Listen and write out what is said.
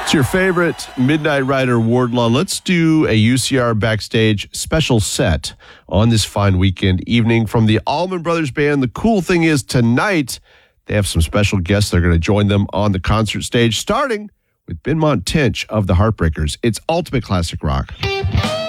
It's your favorite Midnight Rider Wardlaw. Let's do a UCR Backstage special set on this fine weekend evening from the Allman Brothers Band. The cool thing is tonight they have some special guests that are going to join them on the concert stage, starting with Benmont Tench of the Heartbreakers. It's ultimate classic rock.